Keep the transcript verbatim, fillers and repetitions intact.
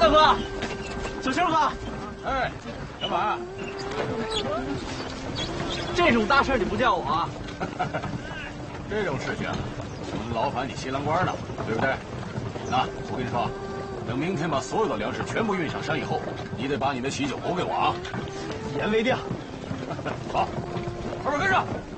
大哥，小秋哥， 哎，干嘛？ 这种大事你不叫我啊？ 这种事情能劳烦你新郎官呢，对不对？那我跟你说，等明天把所有的粮食全部运上山以后，你得把你的喜酒补给我啊！ 一言为定。 好，二位跟上。